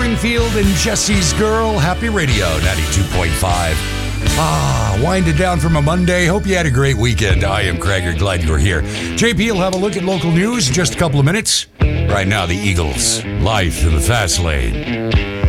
Springfield and Jesse's Girl. Happy Radio, 92.5. Winding down from a Monday. Hope you had a great weekend. I am Craig. Glad you're here. JP will have a look at local news in just a couple of minutes. Right now, the Eagles. Life in the fast lane.